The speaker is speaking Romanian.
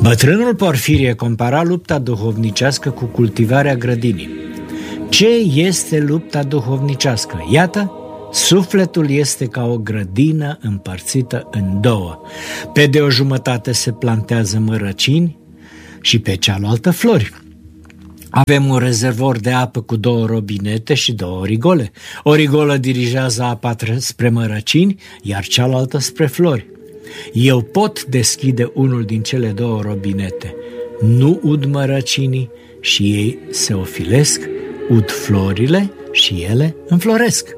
Bătrânul Porfirie compara lupta duhovnicească cu cultivarea grădinii. Ce este lupta duhovnicească? Iată, sufletul este ca o grădină împărțită în două. Pe de o jumătate se plantează mărăcini și pe cealaltă flori. Avem un rezervor de apă cu 2 robinete și 2 rigole. O rigolă dirigează apa spre mărăcini, iar cealaltă spre flori. Eu pot deschide unul din cele 2 robinete. Nu ud mărăcinii și ei se ofilesc, ud florile și ele înfloresc.